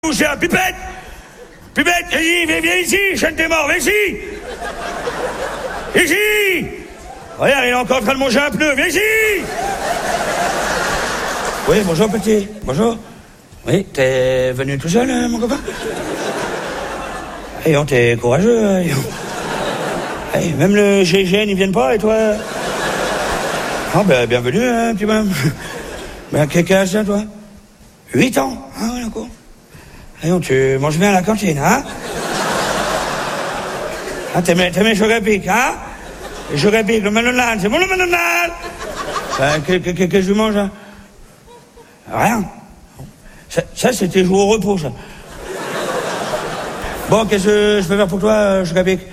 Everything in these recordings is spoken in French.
Boucher à Pipette. Pipette, viens ici, chaîne t'es mort, viens ici. Ici. Regarde, il est encore en train de manger un pneu, viens ici. Oui, bonjour petit, bonjour. Oui, t'es venu tout seul, mon copain? Ayons, t'es courageux, ayons. Hey, même le GIGN, ils viennent pas, et toi? Ah, ben, bienvenue, petit bonhomme. Ben, quel âge t'as, toi? 8 ans. Ah, ouais, d'accord. Ayons, tu manges bien à la cantine, hein? Ah, t'aimes les chocs à pic, hein? Les chocs à pic, le manonal, c'est bon le manonal? Qu'est-ce que je mange, hein? Rien. Ça c'est tes jours au repos, ça. Bon, qu'est-ce que je peux faire pour toi, choc à pic?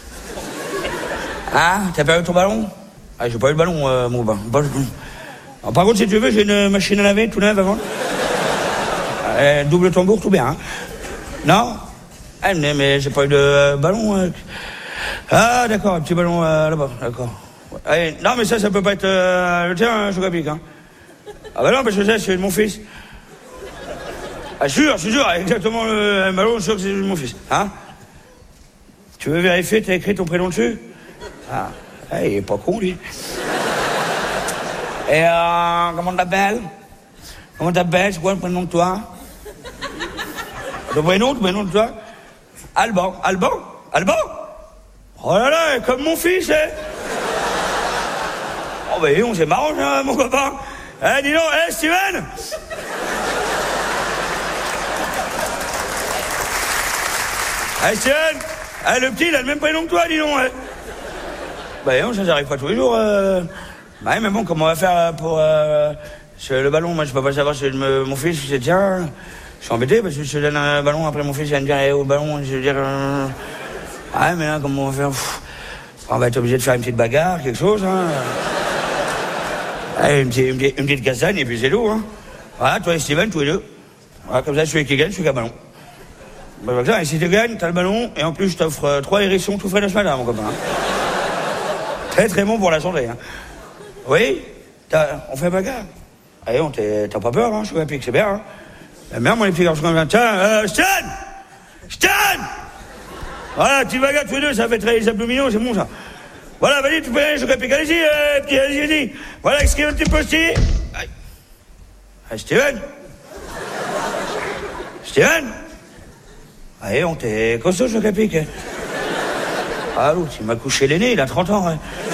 Ah, t'as perdu ton ballon? Ah, j'ai pas eu le ballon, mon copain. Bon, par contre, si tu veux, j'ai une machine à laver tout neuf avant. Double tambour, tout bien, hein? Non? Ah, mais j'ai pas eu de ballon. Ah, d'accord, un petit ballon là-bas, d'accord. Allez, non, mais ça peut pas être le tien, choc à pic, hein? Ah bah non, parce que ça, c'est de mon fils. Ah, je suis sûr, exactement le ballon, je suis sûr que c'est de mon fils, hein? Tu veux vérifier, t'as écrit ton prénom dessus? Ah, il est pas con, lui. Et comment t'appelles? Comment t'appelles? C'est quoi le prénom de toi? Ton prénom de toi? Alban. Oh là là, comme mon fils, hein? Oh bah on c'est marrant, hein, mon copain. Eh, dis donc, Steven! Steven! Le petit, il a le même prénom que toi, dis donc, hein? Bah non, ça n'arrive pas tous les jours. Bah mais bon, comment on va faire pour... le ballon, moi je peux pas savoir si mon fils, c'est tiens... Je suis embêté parce que je te donne un ballon, après mon fils il va me dire au ballon, je vais dire... Ah mais là, comment on va faire? On va être obligé de faire une petite bagarre, quelque chose, hein. Une petite castagne et puis c'est tout, hein. Voilà, toi et Steven, tous les deux. Voilà, comme ça, celui qui gagne, celui qui a le ballon. Bah, comme ça, et si tu gagnes, t'as le ballon, et en plus, je t'offre 3 hérissons tout frais de ce matin, mon copain. Très très bon pour la santé, hein. Oui? On fait bagarre? Allez, t'as pas peur, hein, je suis à pic, c'est bien, hein. Merde, moi, les petits garçons comme ça. Tiens, Stan! Voilà, petit bagarre tous les deux, ça fait très les abdominaux, c'est bon, ça. Voilà, vas-y, tu peux aller, je suis à pic, allez-y, petit, allez-y. Voilà, excuse un petit peu aussi. Steven? Allez, t'es costaud, je suis à pic. Ah, l'autre, il m'a couché l'aîné, il a 30 ans, hein.